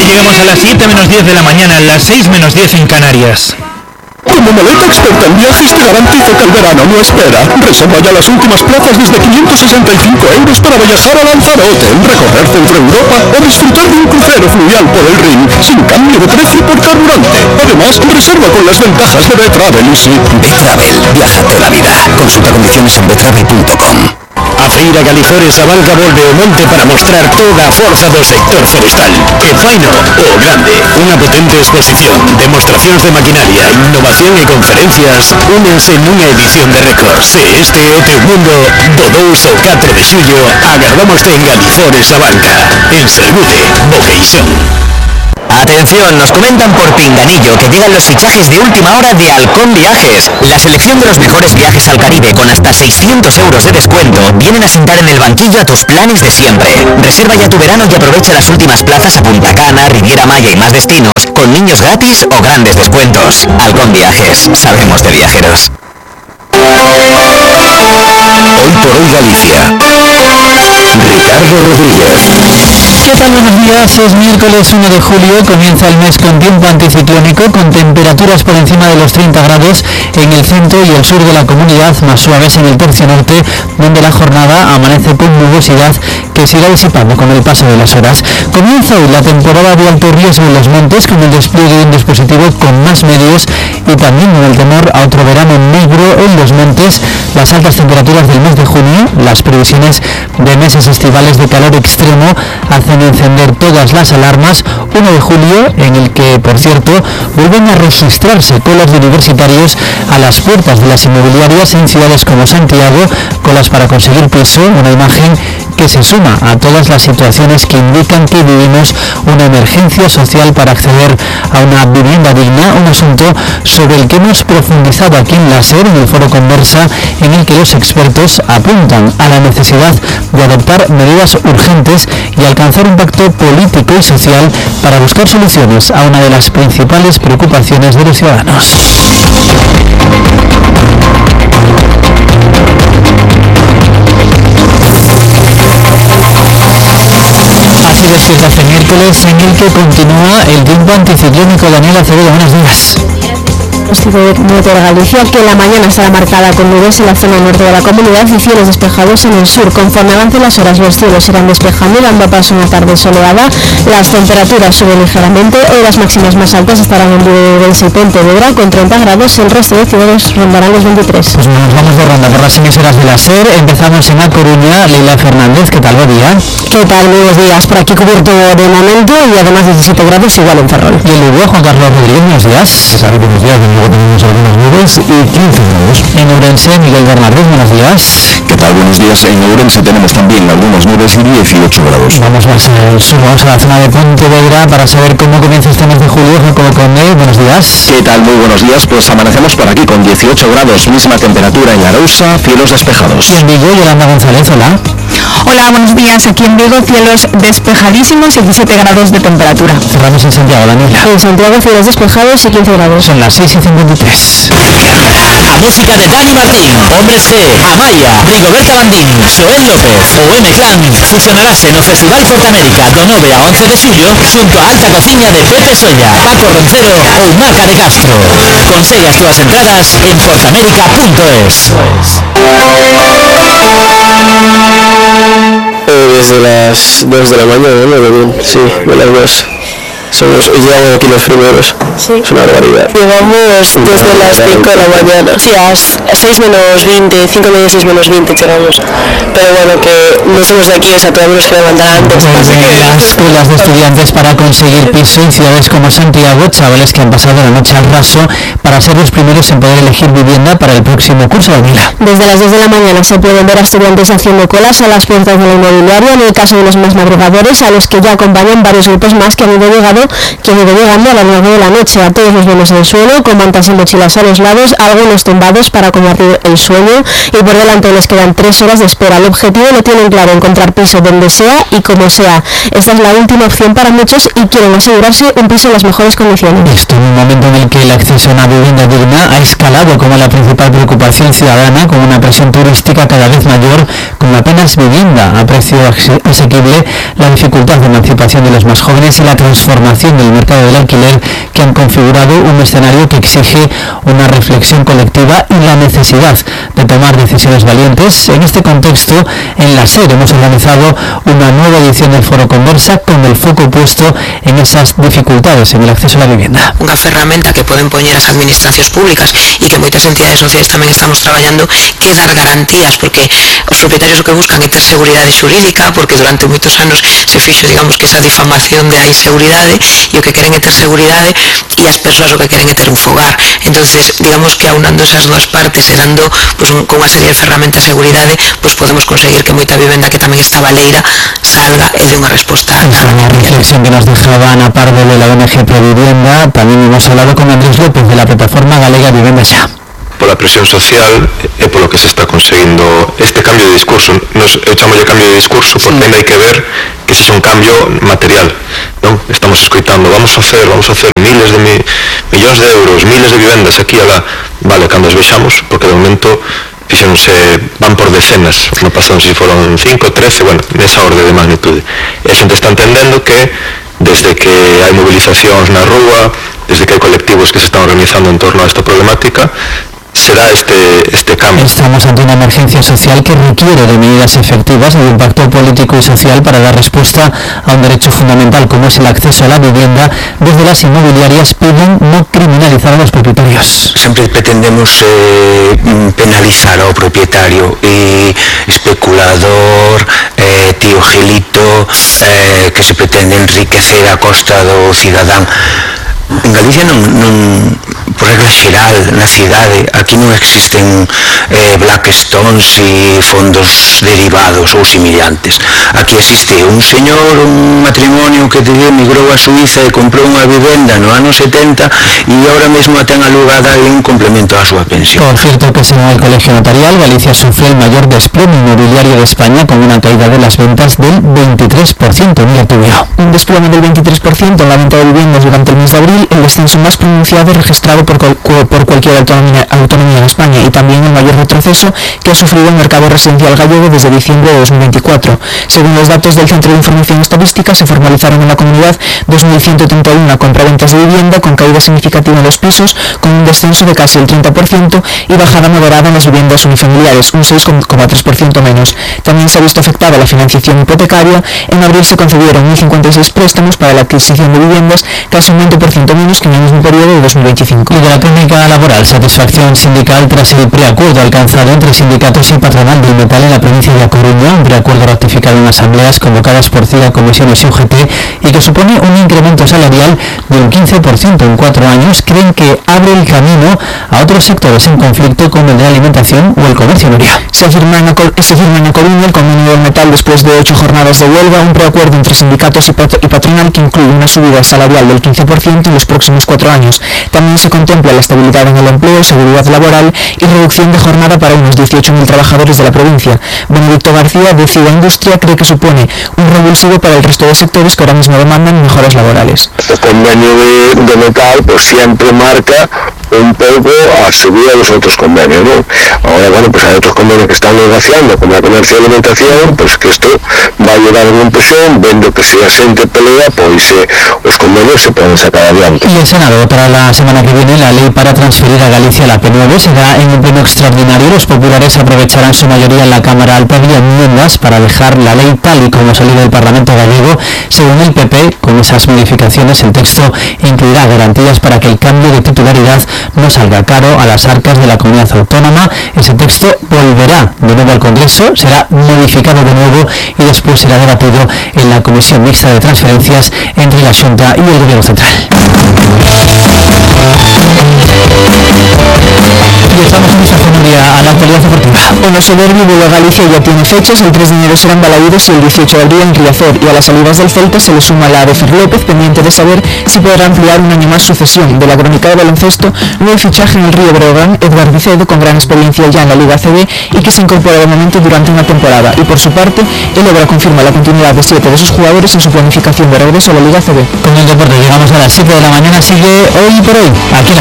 Llegamos a las 7 menos 10 de la mañana, las 6 menos 10 en Canarias. Como maleta experta en viajes te garantizo que el verano no espera. Reserva ya las últimas plazas desde 565 € para viajar a Lanzarote, recorrer Centro Europa o disfrutar de un crucero fluvial por el Rin, sin cambio de precio por carburante. Además, reserva con las ventajas de Betravel Easy. Betravel, viájate la vida. Consulta condiciones en betravel.com. A Feira Galizores abalga volve o monte para mostrar toda a forza do sector forestal. E faino o grande. Unha potente exposición, demostracións de maquinaria, innovación e conferencias únense nunha edición de récord. Se este é o teu mundo, do 2 ao 4 de xullo agardámoste en Galizores Abalga, en Sergude, Boqueixón. Atención, nos comentan por Pinganillo que llegan los fichajes de última hora de Halcón Viajes. La selección de los mejores viajes al Caribe con hasta 600 € de descuento vienen a sentar en el banquillo a tus planes de siempre. Reserva ya tu verano y aprovecha las últimas plazas a Punta Cana, Riviera Maya y más destinos con niños gratis o grandes descuentos. Halcón Viajes, sabemos de viajeros. Hoy por hoy Galicia. Ricardo Rodríguez. ¿Qué tal? Buenos días, es miércoles 1 de julio, comienza el mes con tiempo anticiclónico, con temperaturas por encima de los 30 grados en el centro y el sur de la comunidad, más suaves en el tercio norte, donde la jornada amanece con nubosidad que se irá disipando con el paso de las horas. Comienza hoy la temporada de alto riesgo en los montes, con el despliegue de un dispositivo con más medios y también con el temor a otro verano negro en los montes, las altas temperaturas del mes de junio, las previsiones de meses estivales de calor extremo hacen encender todas las alarmas. 1 de julio en el que, por cierto, vuelven a registrarse colas de universitarios a las puertas de las inmobiliarias en ciudades como Santiago, colas para conseguir piso, una imagen que se suma a todas las situaciones que indican que vivimos una emergencia social para acceder a una vivienda digna, un asunto sobre el que hemos profundizado aquí en la SER, en el foro Conversa, en el que los expertos apuntan a la necesidad de adoptar medidas urgentes y alcanzar un pacto político y social para buscar soluciones a una de las principales preocupaciones de los ciudadanos. Así despierta este miércoles en el que continúa el tiempo anticiclónico. Daniela Acevedo, buenos días. Meteor Galicia, que la mañana estará marcada con nubes en la zona norte de la comunidad y cielos despejados en el sur. Conforme avancen las horas, los cielos irán despejando y dando paso a una tarde soleada. Las temperaturas suben ligeramente. Hoy las máximas más altas estarán en Lurense y Pontevedra con 30 grados. El resto de ciudades rondarán los 23. Pues nos vamos de ronda por las emisoras de la SER. Empezamos en A Coruña. Leila Fernández, ¿qué tal? Buen día. ¿Qué tal? Muy buenos días. Por aquí cubierto de momento y además 17 grados igual en Ferrol. Y en Lugo, Juan Carlos Rodríguez, buenos días. Buenos días. Luego tenemos algunas nubes y 15 grados. En Ourense, Miguel Bernardés, buenos días. ¿Qué tal? Buenos días. En Ourense tenemos también algunas nubes y 18 grados. Vamos más al sur, vamos a la zona de Pontevedra para saber cómo comienza este mes de julio. Jacobo Conde, buenos días. ¿Qué tal? Muy buenos días. Pues amanecemos por aquí con 18 grados, misma temperatura en Arousa, cielos despejados. Y en Vigo, Yolanda González, hola. Hola, buenos días. Aquí en Vigo, cielos despejadísimos y 17 grados de temperatura. Cerramos en Santiago, Daniela. En Santiago, cielos despejados y 15 grados. Son las 6:53. A música de Dani Martín, Hombres G, Amaya, Rigoberta Bandín, Xoel López ou M-Clan fusionarase no Festival Portamérica do 9 a 11 de xullo xunto a Alta Cociña de Pepe Solla, Paco Roncero ou Maca de Castro. Consegue as túas entradas en portamérica.es. Desde las 2 de la mañana, ¿no? Sí, de las 2. Llegamos aquí los primeros. Sí. Es una barbaridad. Llegamos desde las 5 de la mañana. Sí, a 6 menos 20, 5 menos 6 menos 20 llegamos. Pero bueno, que no somos de aquí, o sea, todavía nos que levantar antes. Las colas de estudiantes para conseguir piso en ciudades como Santiago, chavales que han pasado la noche al raso para ser los primeros en poder elegir vivienda para el próximo curso de vida. Desde las 10 de la mañana se pueden ver a estudiantes haciendo colas a las puertas de la inmobiliaria. En el caso de los más madrugadores, a los que ya acompañan varios grupos más que han ido llegando a las 9 de la noche. A todos los vemos en el suelo, con mantas y mochilas a los lados, algunos tumbados para combatir el sueño, y por delante les quedan 3 horas de espera. El objetivo lo tienen claro: encontrar piso donde sea y como sea. Esta es la última opción para muchos y quieren asegurarse un piso en las mejores condiciones. Esto en un momento en el que el acceso a una vivienda digna ha escalado como la principal preocupación ciudadana, con una presión turística cada vez mayor, con apenas vivienda a precio asequible, la dificultad de emancipación de los más jóvenes y la transformación transformación del mercado del alquiler que han configurado un escenario que exige una reflexión colectiva y la necesidad de tomar decisiones valientes. En este contexto, en la SER hemos organizado una nueva edición del Foro Conversa con el foco puesto en esas dificultades en el acceso a la vivienda. Unha ferramenta que poden poñer as administracións públicas e que moitas entidades sociais tamén estamos traballando, que dar garantías, porque os propietarios o que buscan é ter seguridade xurídica, porque durante moitos anos se fixo, digamos, que esa difamación de a inseguridade, e o que queren é ter seguridade, e as persoas o que queren é ter un fogar. Entonces, digamos que aunando esas dúas partes e dando pues, con unha serie de ferramentas de seguridade, pues podemos conseguir que moita vivenda que tamén está baleira salga e de unha resposta. Esa é unha reflexión que nos dejaba Ana Pardo de la ONG Provivienda. Tamén hemos hablado con Andrés López de la plataforma galega Vivenda Xa. Pola presión social e polo que se está conseguindo este cambio de discurso. Eu chamo de cambio de discurso porque ainda hai que ver que se é un cambio material, non? Estamos escoitando, vamos a hacer miles de millóns de euros, miles de vivendas aquí alá. Vale, cando as vexamos, porque de momento fixéronse, van por decenas, no pasado si foron 5, 13, bueno, nesa orde de magnitude. E a xente está entendendo que desde que hai movilizacións na rúa, desde que hai colectivos que se están organizando en torno a esta problemática, será este cambio. Estamos ante una emergencia social que requiere de medidas efectivas y de impacto político y social para dar respuesta a un derecho fundamental como es el acceso a la vivienda. Desde las inmobiliarias piden no criminalizar a los propietarios. Sempre pretendemos penalizar ao propietario e especulador, tío Gilito, que se pretende enriquecer a costa do cidadán. En Galicia non, por regla xeral, na cidade, aquí non existen Blackstones e fondos derivados ou similantes. Aquí existe un señor, un matrimonio que emigrou a Suiza e comprou unha vivenda no ano 70 e ahora mesmo a ten alugada en un complemento á súa pensión. Por cierto que según el Colegio Notarial, Galicia sufre el mayor desplome inmobiliario de España con una caída de las ventas del 23%. Mira tú, un desplome del 23% en la venta de viviendas durante el mes de abril, el descenso más pronunciado registrado por cualquier autonomía en España y también el mayor retroceso que ha sufrido el mercado residencial gallego desde diciembre de 2024. Según los datos del Centro de Información Estadística, se formalizaron en la comunidad 2.131 compraventas de vivienda con caída significativa en los pisos, con un descenso de casi el 30% y bajada moderada en las viviendas unifamiliares, un 6,3% menos. También se ha visto afectada la financiación hipotecaria. En abril se concedieron 1.056 préstamos para la adquisición de viviendas, casi un 20% menos que en el mismo periodo de 2025. Y de la técnica laboral, satisfacción sindical tras el preacuerdo alcanzado entre sindicatos y patronal del metal en la provincia de A Coruña, un preacuerdo ratificado en asambleas convocadas por CIA, comisiones y UGT y que supone un incremento salarial de un 15% en 4 años. Creen que abre el camino a otros sectores en conflicto como el de la alimentación o el comercio. Se firma en A Coruña el convenio del metal después de 8 jornadas de huelga, un preacuerdo entre sindicatos y patronal que incluye una subida salarial del 15% en los próximos 4 años. También se contempla la estabilidad en el empleo, seguridad laboral y reducción de jornada para unos 18.000 trabajadores de la provincia. Benedicto García, de Ciudad Industria, cree que supone un revulsivo para el resto de sectores que ahora mismo demandan mejoras laborales. El convenio de metal pues siempre marca un poco a subida de los otros convenios, ¿no? Ahora, bueno, pues hay otros convenios que están negociando, como la comercio y alimentación, pues que esto va a llevar a una impresión, viendo que si la gente pelea, pues los convenios se pueden sacar adelante. Y el Senado votará la semana que viene la ley para transferir a Galicia la P9. Será en un pleno extraordinario. Los populares aprovecharán su mayoría en la Cámara Alta vía enmiendas para dejar la ley tal y como salió del Parlamento gallego. Según el PP, con esas modificaciones, el texto incluirá garantías para que el cambio de titularidad no salga caro a las arcas de la comunidad autónoma. Ese texto volverá de nuevo al Congreso, será modificado de nuevo y después será debatido en la Comisión Mixta de Transferencias entre la Xunta y el Gobierno Central. Y estamos en esta a la actualidad deportiva. Bueno, Soberbi vuelve a Galicia y ya tiene fechas. El 3 de enero serán Balaídos y el 18 de abril en Riazor. Y a las salidas del Celta se le suma la de Fer López, pendiente de saber si podrá ampliar un año más su cesión. De la crónica de baloncesto, nuevo fichaje en el Río Breogán, Edgar Vicedo, con gran experiencia ya en la Liga ACB y que se incorpora de momento durante una temporada. Y por su parte, el Obra confirma la continuidad de 7 de sus jugadores en su planificación de regreso a la Liga ACB. Con el deporte llegamos a las 7 de la mañana. Sigue Hoy por Hoy, aquí en